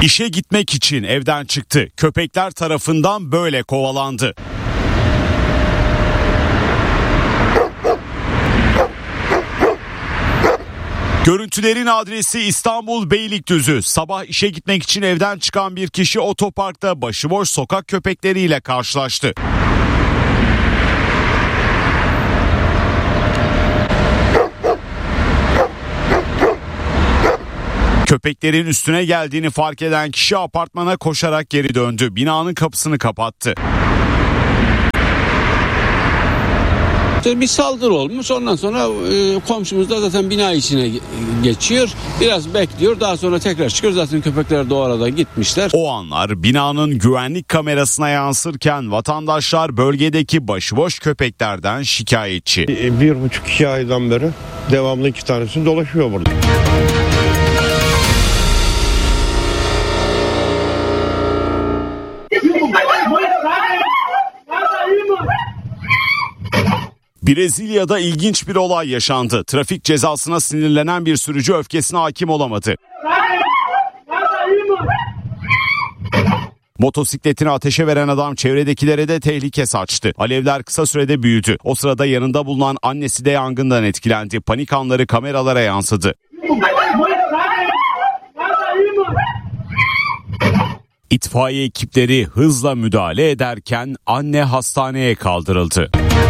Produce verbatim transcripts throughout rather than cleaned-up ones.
İşe gitmek için evden çıktı. Köpekler tarafından böyle kovalandı. Görüntülerin adresi İstanbul Beylikdüzü. Sabah işe gitmek için evden çıkan bir kişi otoparkta başıboş sokak köpekleriyle karşılaştı. Köpeklerin üstüne geldiğini fark eden kişi apartmana koşarak geri döndü. Binanın kapısını kapattı. Bir saldırı olmuş. Ondan sonra e, komşumuz da zaten bina içine geçiyor. Biraz bekliyor. Daha sonra tekrar çıkıyor. Zaten köpekler de o arada gitmişler. O anlar binanın güvenlik kamerasına yansırken vatandaşlar bölgedeki başıboş köpeklerden şikayetçi. Bir buçuk iki aydan beri devamlı iki tanesi dolaşıyor burada. Brezilya'da ilginç bir olay yaşandı. Trafik cezasına sinirlenen bir sürücü öfkesine hakim olamadı. Motosikletini ateşe veren adam çevredekilere de tehlike saçtı. Alevler kısa sürede büyüdü. O sırada yanında bulunan annesi de yangından etkilendi. Panik anları kameralara yansıdı. İtfaiye ekipleri hızla müdahale ederken anne hastaneye kaldırıldı.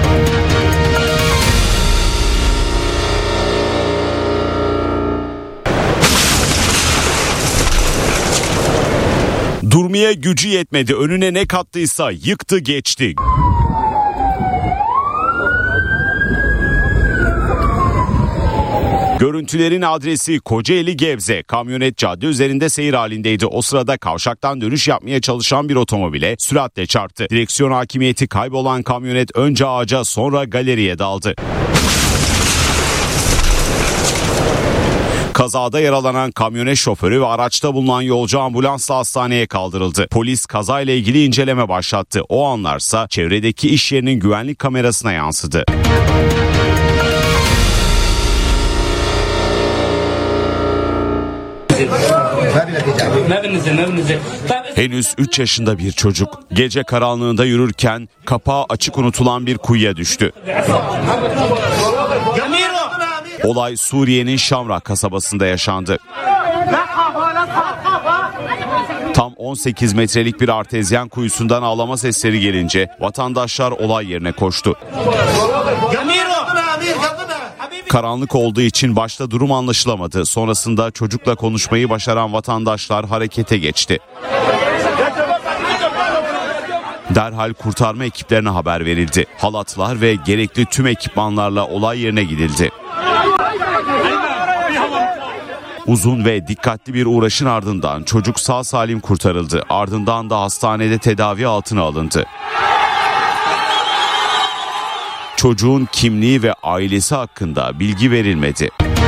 Durmaya gücü yetmedi. Önüne ne kattıysa yıktı geçti. Görüntülerin adresi Kocaeli Gebze. Kamyonet cadde üzerinde seyir halindeydi. O sırada kavşaktan dönüş yapmaya çalışan bir otomobile süratle çarptı. Direksiyon hakimiyeti kaybolan kamyonet önce ağaca sonra galeriye daldı. Kazada yaralanan kamyonet şoförü ve araçta bulunan yolcu ambulansla hastaneye kaldırıldı. Polis kazayla ilgili inceleme başlattı. O anlarsa çevredeki iş yerinin güvenlik kamerasına yansıdı. Henüz üç yaşında bir çocuk gece karanlığında yürürken kapağı açık unutulan bir kuyuya düştü. Olay Suriye'nin Şamrak kasabasında yaşandı. Tam on sekiz metrelik bir artezyen kuyusundan ağlama sesleri gelince vatandaşlar olay yerine koştu. Karanlık olduğu için başta durum anlaşılamadı. Sonrasında çocukla konuşmayı başaran vatandaşlar harekete geçti. Derhal kurtarma ekiplerine haber verildi. Halatlar ve gerekli tüm ekipmanlarla olay yerine gidildi. Uzun ve dikkatli bir uğraşın ardından çocuk sağ salim kurtarıldı. Ardından da hastanede tedavi altına alındı. Çocuğun kimliği ve ailesi hakkında bilgi verilmedi.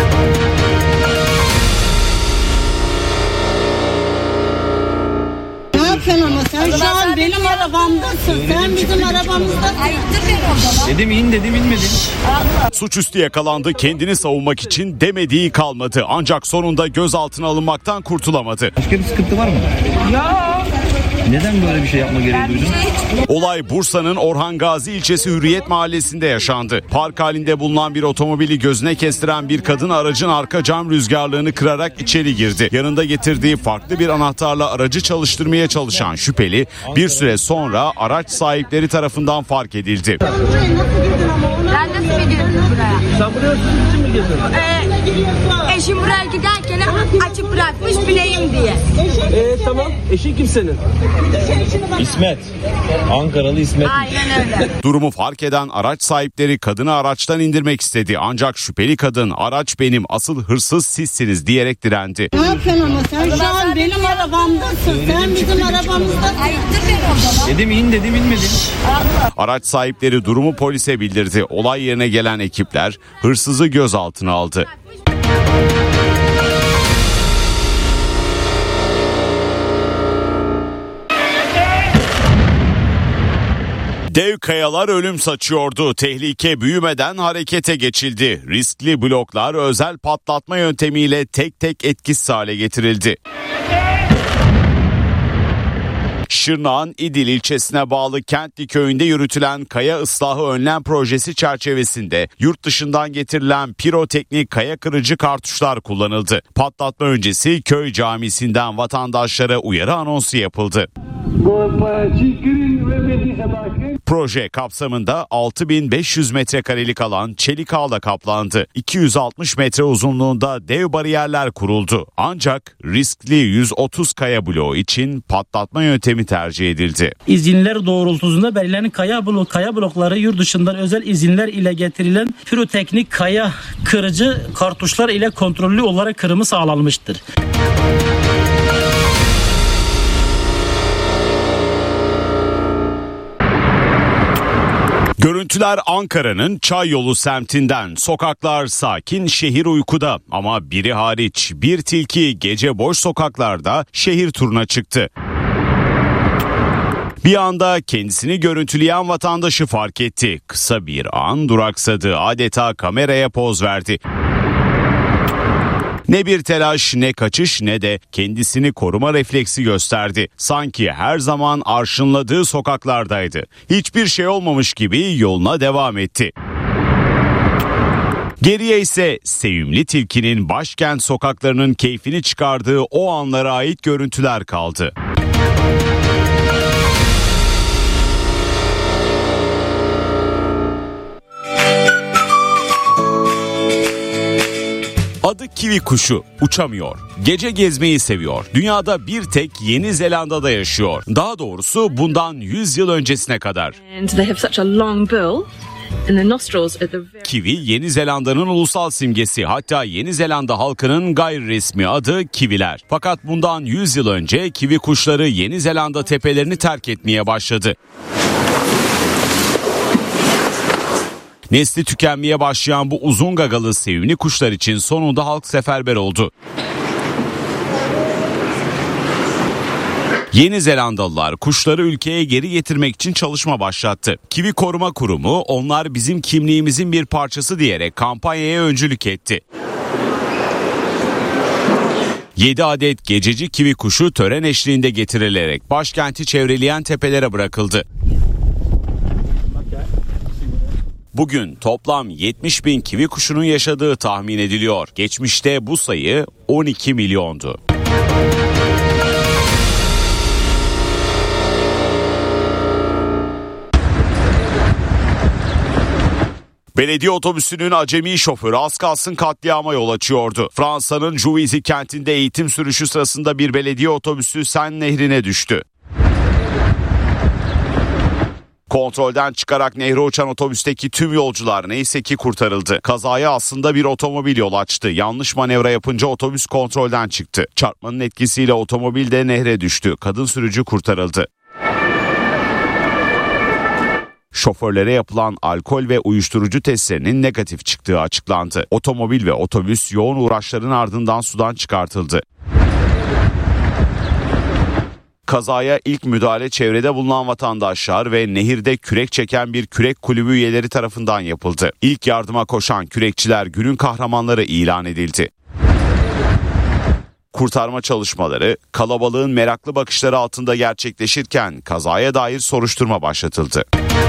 Ne yapıyorsun ama sen şu an benim arabamdasın. Sen bizim arabamızdasın. Dedim in dedim inmedin. Suçüstü yakalandı, kendini savunmak için demediği kalmadı. Ancak sonunda gözaltına alınmaktan kurtulamadı. Başka bir sıkıntı var mı? Ya. Neden böyle bir şey yapma gereği duydun? Olay Bursa'nın Orhan Gazi ilçesi Hürriyet Mahallesi'nde yaşandı. Park halinde bulunan bir otomobili gözüne kestiren bir kadın aracın arka cam rüzgarlığını kırarak içeri girdi. Yanında getirdiği farklı bir anahtarla aracı çalıştırmaya çalışan şüpheli bir süre sonra araç sahipleri tarafından fark edildi. Ben nasıl girdim buraya? Sen buraya sizin için mi girdin? Ee, eşim buraya giderken açıp bırakmış bileyim diye. Eee tamam. Eşin kim senin? İsmet. Ankaralı İsmet. Aynen öyle. Durumu fark eden araç sahipleri kadını araçtan indirmek istedi. Ancak şüpheli kadın araç benim, asıl hırsız sizsiniz diyerek direndi. Ne yapıyorsun ama sen şu an benim arabamdasın. Sen bizim arabamızdasın. Dedim in dedim inmedin. Araç sahipleri durumu polise bildirdi. Olay yerine gelen ekipler hırsızı gözaltına aldı. Dev kayalar ölüm saçıyordu. Tehlike büyümeden harekete geçildi. Riskli bloklar özel patlatma yöntemiyle tek tek etkisiz hale getirildi. Şırnak'ın İdil ilçesine bağlı Kentli köyünde yürütülen kaya ıslahı önlem projesi çerçevesinde yurt dışından getirilen piroteknik kaya kırıcı kartuşlar kullanıldı. Patlatma öncesi köy camisinden vatandaşlara uyarı anonsu yapıldı. Proje kapsamında altı bin beş yüz metrekarelik alan çelik ağla kaplandı. iki yüz altmış metre uzunluğunda dev bariyerler kuruldu. Ancak riskli yüz otuz kaya bloğu için patlatma yöntemi tercih edildi. İzinler doğrultusunda belirlenen kaya blok kaya blokları yurt dışından özel izinler ile getirilen piroteknik kaya kırıcı kartuşlar ile kontrollü olarak kırımı sağlanmıştır. Görüntüler Ankara'nın Çayyolu semtinden. Sokaklar sakin, şehir uykuda ama biri hariç bir tilki gece boş sokaklarda şehir turuna çıktı. Bir anda kendisini görüntüleyen vatandaşı fark etti. Kısa bir an duraksadı, adeta kameraya poz verdi. Ne bir telaş, ne kaçış, ne de kendisini koruma refleksi gösterdi. Sanki her zaman arşınladığı sokaklardaydı. Hiçbir şey olmamış gibi yoluna devam etti. Geriye ise sevimli tilkinin başkent sokaklarının keyfini çıkardığı o anlara ait görüntüler kaldı. Adı kivi kuşu, uçamıyor, gece gezmeyi seviyor. Dünyada bir tek Yeni Zelanda'da yaşıyor. Daha doğrusu bundan yüz yıl öncesine kadar. Kivi Yeni Zelanda'nın ulusal simgesi, hatta Yeni Zelanda halkının gayri resmi adı kiviler. Fakat bundan yüz yıl önce kivi kuşları Yeni Zelanda tepelerini terk etmeye başladı. Nesli tükenmeye başlayan bu uzun gagalı sevimli kuşlar için sonunda halk seferber oldu. Yeni Zelandalılar kuşları ülkeye geri getirmek için çalışma başlattı. Kivi Koruma Kurumu onlar bizim kimliğimizin bir parçası diyerek kampanyaya öncülük etti. yedi adet gececi kivi kuşu tören eşliğinde getirilerek başkenti çevreleyen tepelere bırakıldı. Bugün toplam yetmiş bin kivi kuşunun yaşadığı tahmin ediliyor. Geçmişte bu sayı on iki milyondu. Belediye otobüsünün acemi şoförü az kalsın katliama yol açıyordu. Fransa'nın Juvisy kentinde eğitim sürüşü sırasında bir belediye otobüsü Sen Nehri'ne düştü. Kontrolden çıkarak nehre uçan otobüsteki tüm yolcular neyse ki kurtarıldı. Kazaya aslında bir otomobil yol açtı. Yanlış manevra yapınca otobüs kontrolden çıktı. Çarpmanın etkisiyle otomobil de nehre düştü. Kadın sürücü kurtarıldı. Şoförlere yapılan alkol ve uyuşturucu testlerinin negatif çıktığı açıklandı. Otomobil ve otobüs yoğun uğraşların ardından sudan çıkartıldı. Kazaya ilk müdahale çevrede bulunan vatandaşlar ve nehirde kürek çeken bir kürek kulübü üyeleri tarafından yapıldı. İlk yardıma koşan kürekçiler günün kahramanları ilan edildi. Kurtarma çalışmaları kalabalığın meraklı bakışları altında gerçekleşirken kazaya dair soruşturma başlatıldı.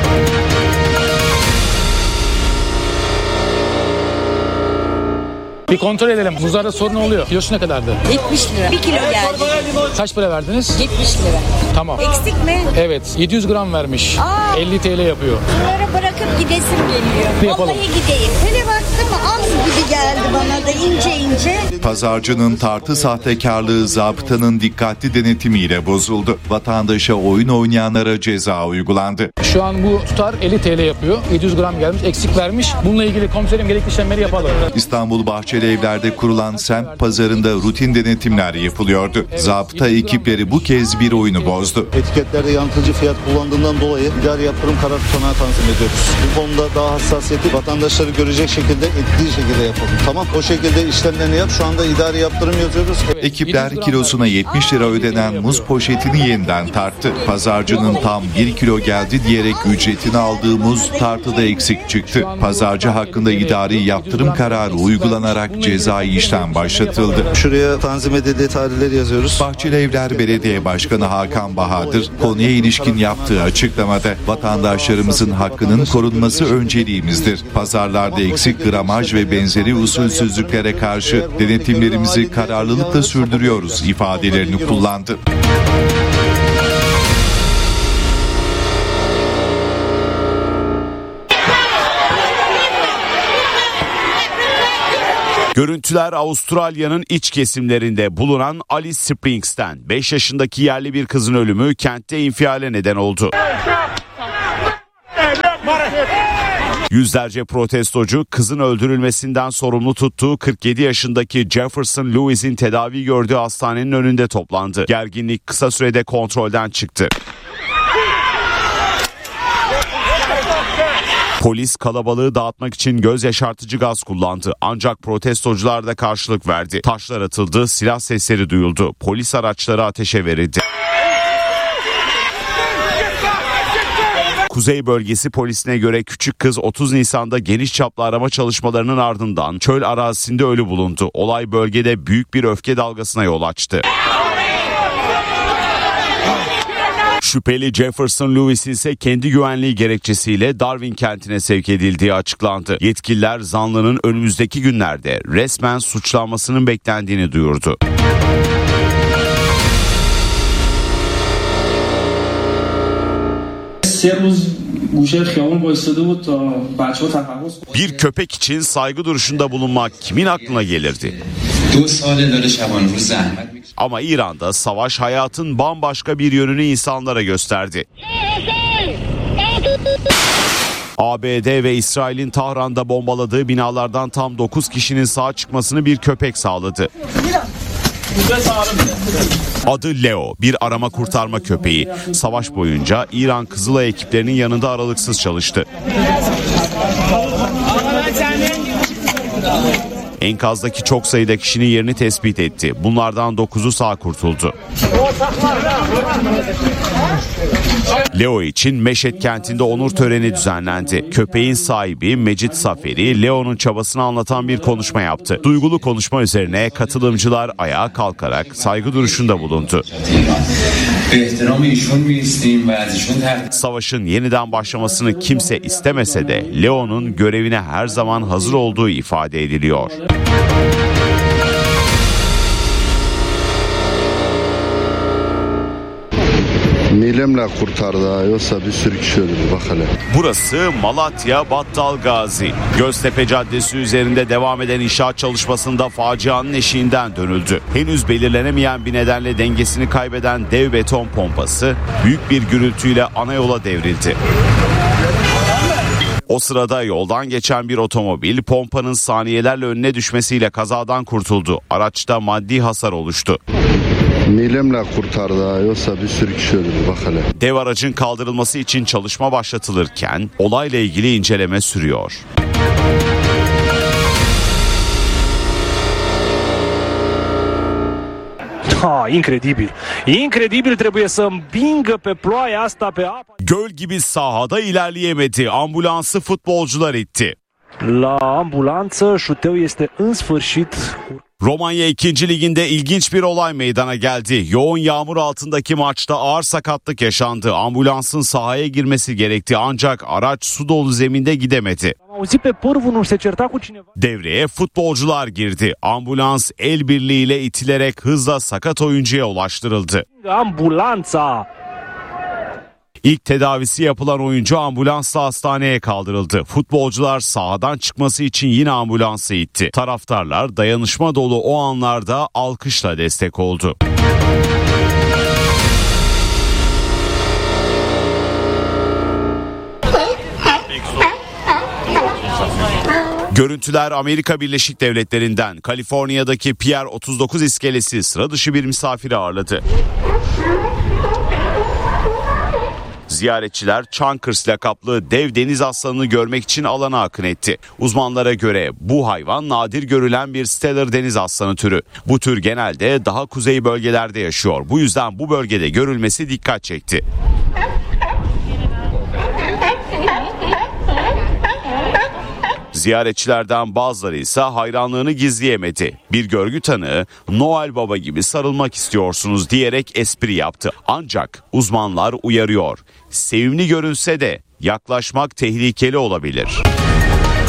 Bir kontrol edelim. Buzlarda sorun oluyor. Kilosu ne kadardı? yetmiş lira. bir kilo geldi. Kaç para verdiniz? yetmiş lira. Tamam. Eksik mi? Evet. yedi yüz gram vermiş. Aa, elli TL yapıyor. bunları bırakıp gidesim geliyor. Ne yapalım? Vallahi gideyim. Hele baktım az gibi geldi bana da ince ince. Pazarcının tartı sahtekarlığı zabıtanın dikkatli denetimiyle bozuldu. Vatandaşa oyun oynayanlara ceza uygulandı. Şu an bu tutar elli TL yapıyor. yedi yüz gram gelmiş. Eksik vermiş. Bununla ilgili komiserim gerekli işlemleri yapalım. İstanbul Bahçeli Evler'de kurulan semt pazarında rutin denetimler yapılıyordu. Zabıta ekipleri bu kez bir oyunu bozdu. Etiketlerde yanıltıcı fiyat kullandığından dolayı idari yaptırım kararı tutanağı tanzim ediyoruz. Bu konuda daha hassasiyeti vatandaşları görecek şekilde, ettiği şekilde yapalım. Tamam, o şekilde işlemlerini yap. Şu anda idari yaptırım yazıyoruz. Ekipler kilosuna yetmiş lira ödenen muz poşetini yeniden tarttı. Pazarcının tam bir kilo geldi diyerek ücretini aldığı muz tartıda eksik çıktı. Pazarcı hakkında idari yaptırım kararı uygulanarak cezai işlem başlatıldı. Şuraya tanzim edildiği tarihleri yazıyoruz. Bahçelievler Belediye Başkanı Hakan Bahadır konuya ilişkin yaptığı açıklamada vatandaşlarımızın hakkının korunması önceliğimizdir. Pazarlarda eksik gramaj ve benzeri usulsüzlüklere karşı denetimlerimizi kararlılıkla sürdürüyoruz ifadelerini kullandı. Görüntüler Avustralya'nın iç kesimlerinde bulunan Alice Springs'ten. beş yaşındaki yerli bir kızın ölümü kentte infiale neden oldu. Yüzlerce protestocu kızın öldürülmesinden sorumlu tuttuğu kırk yedi yaşındaki Jefferson Lewis'in tedavi gördüğü hastanenin önünde toplandı. Gerginlik kısa sürede kontrolden çıktı. Polis kalabalığı dağıtmak için göz yaşartıcı gaz kullandı. Ancak protestocular da karşılık verdi. Taşlar atıldı, silah sesleri duyuldu. Polis araçları ateşe verildi. Kuzey Bölgesi Polisi'ne göre küçük kız otuz Nisan'da geniş çaplı arama çalışmalarının ardından çöl arazisinde ölü bulundu. Olay bölgede büyük bir öfke dalgasına yol açtı. Şüpheli Jefferson Lewis ise kendi güvenliği gerekçesiyle Darwin kentine sevk edildiği açıklandı. Yetkililer zanlının önümüzdeki günlerde resmen suçlanmasının beklendiğini duyurdu. Bir köpek için saygı duruşunda bulunmak kimin aklına gelirdi? Ama İran'da savaş hayatın bambaşka bir yönünü insanlara gösterdi. A B D ve İsrail'in Tahran'da bombaladığı binalardan tam dokuz kişinin sağ çıkmasını bir köpek sağladı. Adı Leo, bir arama kurtarma köpeği. Savaş boyunca İran Kızılay ekiplerinin yanında aralıksız çalıştı. Enkazdaki çok sayıda kişinin yerini tespit etti. Bunlardan dokuzu sağ kurtuldu. Leo için Meşet kentinde onur töreni düzenlendi. Köpeğin sahibi Mecit Saferi, Leo'nun çabasını anlatan bir konuşma yaptı. Duygulu konuşma üzerine katılımcılar ayağa kalkarak saygı duruşunda bulundu. Savaşın yeniden başlamasını kimse istemese de Leo'nun görevine her zaman hazır olduğu ifade ediliyor. Milemle kurtardı, yoksa bir sürü kişi öldü, bak hele. Burası Malatya Battal Gazi. Göztepe Caddesi üzerinde devam eden inşaat çalışmasında facianın eşiğinden dönüldü. Henüz belirlenemeyen bir nedenle dengesini kaybeden dev beton pompası büyük bir gürültüyle ana yola devrildi. O sırada yoldan geçen bir otomobil pompanın saniyelerle önüne düşmesiyle kazadan kurtuldu. Araçta maddi hasar oluştu. Milemle kurtardı, yoksa bir sürü kişi öldü, bak hele. Dev aracın kaldırılması için çalışma başlatılırken olayla ilgili inceleme sürüyor. Ha, incredibil. Incredibil, trebuie să împingă pe ploaia asta pe apă. Göl gibi sahada ilerleyemedi. Ambulansı futbolcular itti. La ambulanță, șuteu este în sfârșit. Romanya ikinci Ligi'nde ilginç bir olay meydana geldi. Yoğun yağmur altındaki maçta ağır sakatlık yaşandı. Ambulansın sahaya girmesi gerekti ancak araç su dolu zeminde gidemedi. Devreye futbolcular girdi. Ambulans el birliğiyle itilerek hızla sakat oyuncuya ulaştırıldı. Ambulanța! İlk tedavisi yapılan oyuncu ambulansla hastaneye kaldırıldı. Futbolcular sahadan çıkması için yine ambulansı itti. Taraftarlar dayanışma dolu o anlarda alkışla destek oldu. Görüntüler Amerika Birleşik Devletleri'nden. Kaliforniya'daki Pier otuz dokuz iskelesi sıra dışı bir misafiri ağırladı. Ziyaretçiler Çankırs lakaplı dev deniz aslanını görmek için alana akın etti. Uzmanlara göre bu hayvan nadir görülen bir Steller deniz aslanı türü. Bu tür genelde daha kuzey bölgelerde yaşıyor. Bu yüzden bu bölgede görülmesi dikkat çekti. Ziyaretçilerden bazıları ise hayranlığını gizleyemedi. Bir görgü tanığı Noel Baba gibi sarılmak istiyorsunuz diyerek espri yaptı. Ancak uzmanlar uyarıyor. Sevimli görünse de yaklaşmak tehlikeli olabilir.